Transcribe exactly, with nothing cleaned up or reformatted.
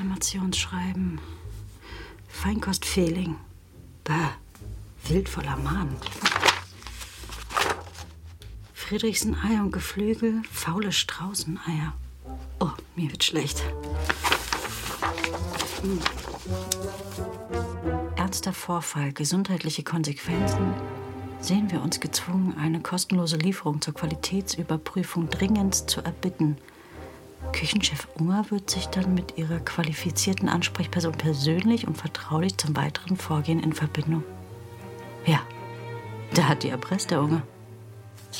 Reklamationsschreiben. Feinkostfehling. Bäh, wild voller Mahn. Friedrichsen Ei und Geflügel, faule Straußeneier. Oh, mir wird schlecht. Hm. Ernster Vorfall, gesundheitliche Konsequenzen. Sehen wir uns gezwungen, eine kostenlose Lieferung zur Qualitätsüberprüfung dringendst zu erbitten. Küchenchef Unger wird sich dann mit ihrer qualifizierten Ansprechperson persönlich und vertraulich zum weiteren Vorgehen in Verbindung. Ja, da hat die erpresst, der Unger.